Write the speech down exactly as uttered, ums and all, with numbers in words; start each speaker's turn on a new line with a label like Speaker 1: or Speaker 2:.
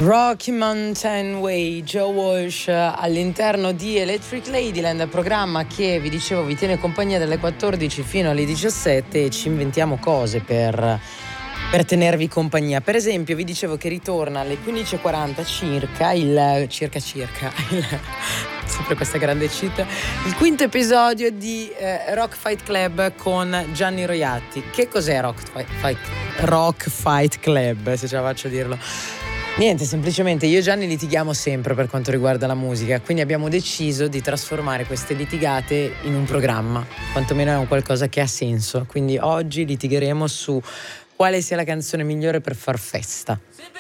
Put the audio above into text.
Speaker 1: Rocky Mountain Way, Joe Walsh all'interno di Electric Ladyland, programma che vi dicevo vi tiene compagnia dalle quattordici fino alle diciassette e ci inventiamo cose per, per tenervi compagnia. Per esempio vi dicevo che ritorna alle quindici e quaranta circa il circa circa il, sempre questa grande cheat, il quinto episodio di eh, Rock Fight Club con Gianni Roiatti. Che cos'è Rock Fight, Fight, Rock Fight Club, se ce la faccio a dirlo? Niente, semplicemente io e Gianni litighiamo sempre per quanto riguarda la musica, quindi abbiamo deciso di trasformare queste litigate in un programma, quantomeno è un qualcosa che ha senso. Quindi oggi litigheremo su quale sia la canzone migliore per far festa.